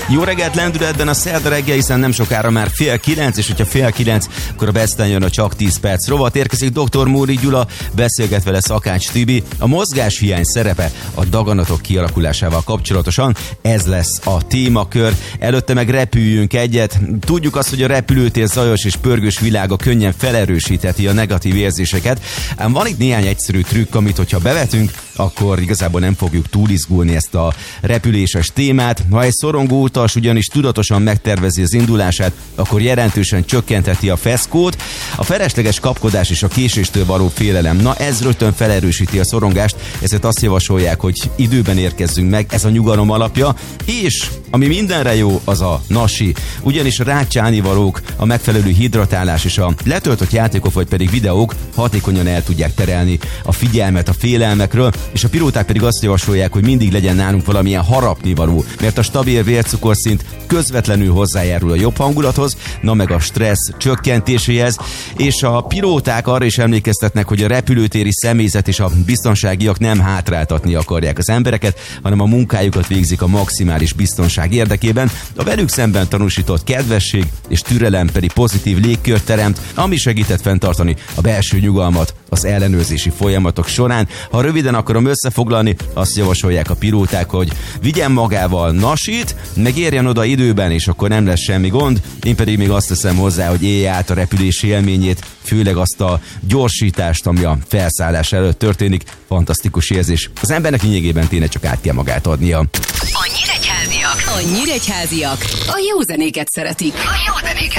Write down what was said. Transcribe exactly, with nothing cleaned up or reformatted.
Jó reggelt lendületben a szerda reggel, hiszen nem sokára már fél kilenc, és hogyha fél kilenc, akkor a Besten jön a Csak tíz perc rovat. Érkezik doktor Móri Gyula, beszélget vele Szakács Tibi. A mozgáshiány szerepe a daganatok kialakulásával kapcsolatosan, ez lesz a témakör. Előtte meg repüljünk egyet. Tudjuk azt, hogy a repülőtér zajos és pörgős világa könnyen felerősítheti a negatív érzéseket. Ám van itt néhány egyszerű trükk, amit hogyha bevetünk, akkor igazából nem fogjuk túlizgulni ezt a repüléses témát. Ha egy szorongó utas ugyanis tudatosan megtervezi az indulását, akkor jelentősen csökkentheti a feszkót. A felesleges kapkodás és a késéstől való félelem, na ez rögtön felerősíti a szorongást, ezért azt javasolják, hogy időben érkezzünk meg, ez a nyugalom alapja, és ami mindenre jó, az a nasi. Ugyanis a rácsánivalók, a megfelelő hidratálás és a letöltött játékok vagy pedig videók hatékonyan el tudják terelni a figyelmet a félelmekről, és a pilóták pedig azt javasolják, hogy mindig legyen nálunk valamilyen harapnivaló, mert a stabil vércukorszint közvetlenül hozzájárul a jobb hangulathoz, na meg a stressz csökkentéséhez, és a pilóták arra is emlékeztetnek, hogy a repülőtéri személyzet és a biztonságiak nem hátráltatni akarják az embereket, hanem a munkájukat végzik a maximális biztonság érdekében. A velük szemben tanúsított kedvesség és türelem pedig pozitív légkört teremt, ami segített fenntartani a belső nyugalmat az ellenőrzési folyamatok során. Ha röviden akarom összefoglalni, azt javasolják a pilóták, hogy vigyen magával nasit, meg érjen oda időben, és akkor nem lesz semmi gond. Én pedig még azt teszem hozzá, hogy élje át a repülési élményét, főleg azt a gyorsítást, ami a felszállás előtt történik. Fantasztikus érzés. Az embernek lényegében tényleg csak át kell magát adnia. A nyíregyháziak. A nyíregyháziak a jó zenéket szeretik.